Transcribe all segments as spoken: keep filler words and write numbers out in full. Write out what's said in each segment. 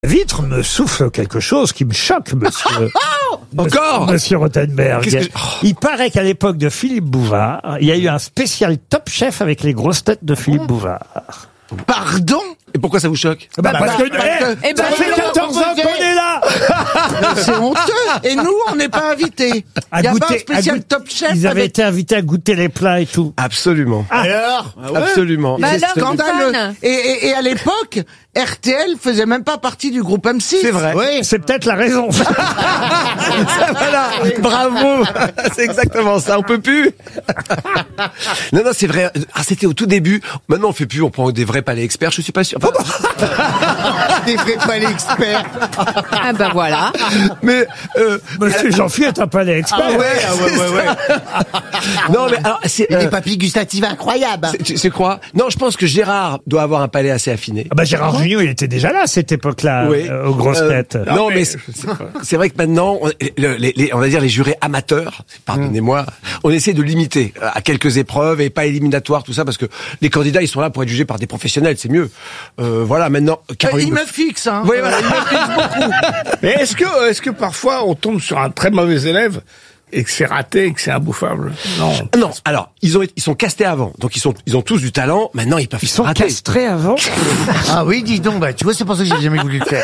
Vitre me souffle quelque chose qui me choque, monsieur. Encore Monsieur Rothenberg. Qu'est-ce que- oh. Il paraît qu'à l'époque de Philippe Bouvard, il y a eu un spécial Top Chef avec les grosses têtes de Philippe Bouvard. Pardon Et pourquoi ça vous choque Bah, parce que, parce eh, que- Eh ben, ça fait non, quatorze ans qu'on est là. C'est honteux. Et nous, on n'est pas invités. À Il n'y a pas un goûter- à spécial goûter- Top Chef Ils avaient avec... été invités à goûter les plats et tout. Absolument. Alors Absolument. Bah C'est alors, scandaleux. Stéphane. Et, et, et à l'époque, R T L faisait même pas partie du groupe M six. C'est vrai. Oui. C'est peut-être la raison. Voilà, bravo. C'est exactement ça. On peut plus. Non, non, c'est vrai. Ah, c'était au tout début. Maintenant, on fait plus. On prend des vrais palais experts. Je suis pas sûr. Enfin, Des vrais palais experts. Ah bah voilà. mais euh, Monsieur Jean-Philippe est un palais expert. ah ouais, ouais, ouais, ouais. Non, mais alors, c'est. Et euh, des papilles gustatives incroyables. c'est- tu, tu crois Non, je pense que Gérard doit avoir un palais assez affiné. Ah bah Gérard Jugnot, il était déjà là à cette époque-là, Oui. euh, aux grosses Euh, têtes. Non, mais c'est c'est vrai que maintenant, on, le- les, les- on va dire les jurés amateurs, pardonnez-moi, on essaie de limiter euh, à quelques épreuves et pas éliminatoires, tout ça, parce que les candidats, ils sont là pour être jugés par des professionnels, c'est mieux. Euh, voilà, maintenant, Caroline. Il me fixe, hein. Oui, voilà. Il me fixe beaucoup. Mais est-ce que, est-ce que parfois on tombe sur un très mauvais élève et que c'est raté et que c'est imbouffable? Non. Non, alors ils ont, ils sont castés avant, donc ils sont, ils ont tous du talent. Maintenant, ils peuvent Ils se sont rater. castrés avant. Ah oui, dis donc, bah, tu vois, c'est pour ça que j'ai jamais voulu le faire.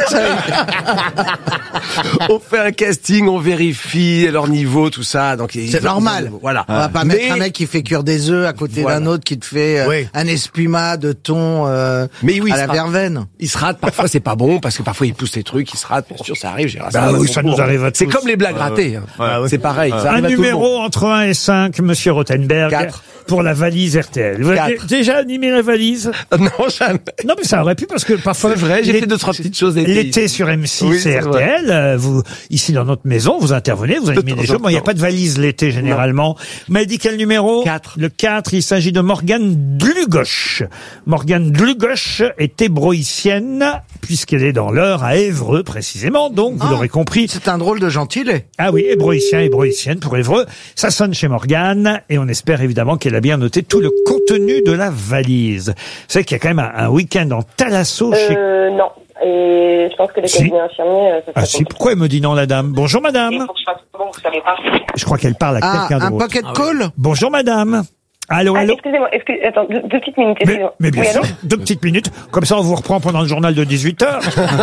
On fait un casting, on vérifie leur niveau, tout ça. Donc ils- C'est ils- normal. Voilà. On va pas Mais- mettre un mec qui fait cuire des œufs à côté Voilà. d'un autre qui te fait euh, Oui. un espuma de thon euh, Mais oui, à il la sera- verveine. Ils se ratent, parfois c'est pas bon, parce que parfois ils poussent les trucs, ils se ratent, bien sûr, ça arrive, Gérard. Bah va, oui, mon ça pauvre. nous arrive à C'est tous. comme les blagues ratées. hein. C'est pareil. ça Un arrive à tout le monde. numéro entre un et cinq, monsieur Rothenberg, Quatre. pour la valise R T L. Vous avez Quatre. déjà animé la valise? Non, jamais. Non, mais ça aurait pu, parce que parfois... C'est vrai, j'ai l'é- fait deux, trois petites choses l'été. L'été sur M six Oui, et c'est R T vrai. L, euh, vous, ici dans notre maison, vous intervenez, vous animez temps les en jeux. Bon, il n'y a temps. pas de valise l'été, généralement. Vous m'avez dit quel numéro? Quatre. Le quatre, il s'agit de Morgane Dlugosch. Morgane Dlugosch est hébroïcienne, puisqu'elle est dans l'Eure, à Évreux, précisément. Donc, vous Ah. l'aurez compris. C'est un drôle de gentilé. Ah oui, hébroïcien, hébroïcienne pour Évreux. Ça sonne chez Morgane et on espère évidemment qu'elle a bien noté tout le contenu de la valise. Vous savez qu'il y a quand même un, un week-end en Thalasso chez... Euh, non. Et je pense que les Si. cabinets infirmiers, euh, ça Ah serait si, compliqué. pourquoi elle me dit non la dame? Bonjour madame. Il faut que je fasse bon, vous savez pas. Je crois qu'elle parle à Ah, quelqu'un un d'autre. pocket call. Bonjour madame. Allô, Ah, allô. excusez-moi, excusez, attends, deux, deux petites minutes, Mais, excusez-moi. mais bien Oui, sûr, allô deux petites minutes. Comme ça, on vous reprend pendant le journal de dix-huit heures.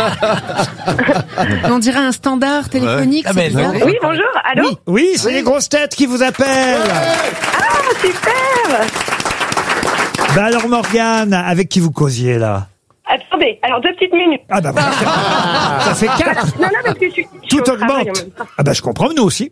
On dirait un standard téléphonique. c'est bizarre. Oui, bonjour, allô Oui, c'est les grosses têtes qui vous appellent. Ah, super. Bah alors Morgane, avec qui vous causiez là? Attendez, alors deux petites minutes. Ah bah voilà. Ça fait quatre. Non, non, parce que je suis, je suis Tout au travail en augmente. même temps. Ah bah je comprends, nous aussi.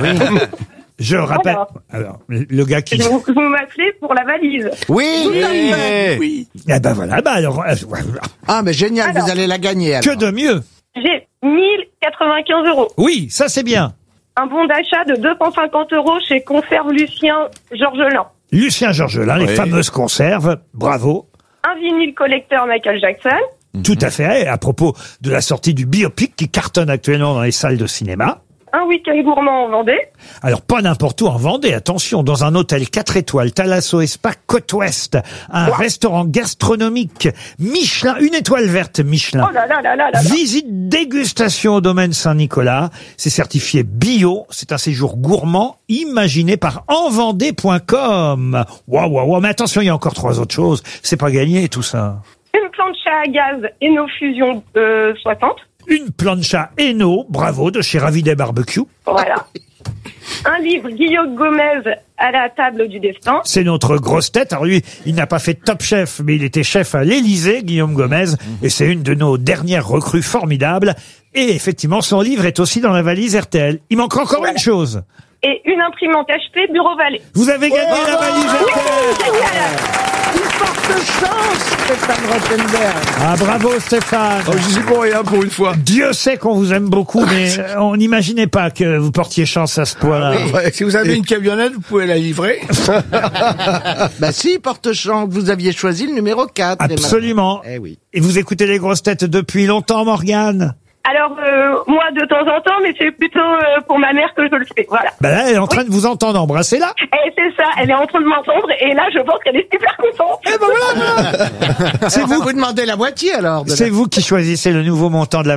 Je rappelle. Alors, le gars qui. Vous, vous m'appelez pour la valise. Oui. Oui. Ah bah voilà, bah alors. euh, voilà. Ah, mais génial, Alors. vous allez la gagner. alors. Que de mieux. J'ai mille quatre-vingt-quinze euros. Oui, ça c'est bien. Un bon d'achat de deux cent cinquante euros chez Conserve Lucien Georgelin. Lucien Georgelin, les Oui. fameuses conserves. Bravo. Un vinyle collecteur Michael Jackson. Tout à fait. À propos de la sortie du biopic qui cartonne actuellement dans les salles de cinéma. Un week-end gourmand en Vendée. Alors, pas n'importe où en Vendée, attention, dans un hôtel quatre étoiles, Thalasso et Spa Côte-Ouest, un restaurant gastronomique, Michelin, une étoile verte Michelin. Oh là là là là là là. Visite dégustation au domaine Saint-Nicolas. C'est certifié bio. C'est un séjour gourmand imaginé par envendée point com. Waouh, waouh, waouh. Mais attention, il y a encore trois autres choses. C'est pas gagné, tout ça. Une plancha à gaz Eno Fusion euh, soixante. Une plancha Eno, bravo, de chez Ravidet Barbecue. Voilà. Un livre Guillaume Gomez à la table du destin. C'est notre grosse tête. Alors lui, il n'a pas fait Top Chef, mais il était chef à l'Élysée, Guillaume Gomez. Et c'est une de nos dernières recrues formidables. Et effectivement, son livre est aussi dans la valise R T L. Il manque encore une chose. Et une imprimante H P Bureau Vallée. Vous avez gagné la valise R T L. Génial. Une forte chance, Stéphane Rothenberg. Ah, bravo Stéphane. Oh, je suis pour rien pour une fois. Dieu sait qu'on vous aime beaucoup, mais euh, on n'imaginait pas que vous portiez chance à ce point-là. Ouais, si vous avez une camionnette, vous pouvez la livrer. Bah si, porte-chance, vous aviez choisi le numéro quatre. Absolument. Eh oui. Et vous écoutez les grosses têtes depuis longtemps, Morgane? Alors, euh, moi, de temps en temps, mais c'est plutôt euh, pour ma mère que je le fais, voilà. Ben là, elle est en train de vous entendre, embrassez-la. Et c'est ça, elle est en train de m'entendre, et là, je pense qu'elle est super contente. Eh ben voilà, voilà. C'est On va vous, vous demander la moitié alors. de la- c'est vous qui choisissez le nouveau montant de la